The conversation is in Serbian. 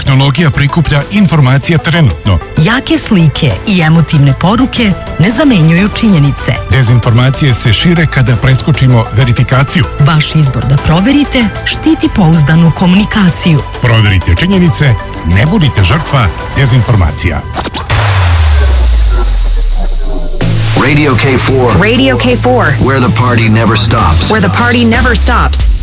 Tehnologija prikuplja informacije trenutno. Jake slike i emotivne poruke ne zamenjuju činjenice. Dezinformacije se šire kada preskočimo verifikaciju. Vaš izbor da proverite štiti pouzdanu komunikaciju. Proverite činjenice, ne budite žrtva dezinformacija. Radio K4. Radio K4. Where the party never stops. Where the party never stops.